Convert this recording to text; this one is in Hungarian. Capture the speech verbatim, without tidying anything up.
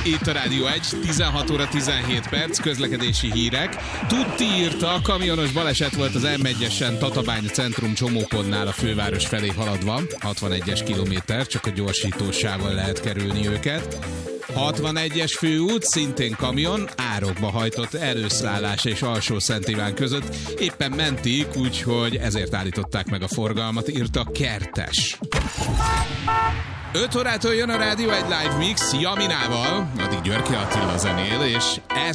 Itt a Rádió egy, tizenhat óra tizenhét perc, közlekedési hírek. Tutti írta, kamionos baleset volt az em egyesen Tatabánya centrum csomópontnál a főváros felé haladva. hatvanegyes kilométer, csak a gyorsítósával lehet kerülni őket. hatvanegyes főút, szintén kamion, árokba hajtott előszállás és Alsó-Szent Iván között. Éppen mentik, úgyhogy ezért állították meg a forgalmat, írta Kertes. öt órától jön a Rádió egy Live Mix Jaminával, addig Györke Attila zenél, és ez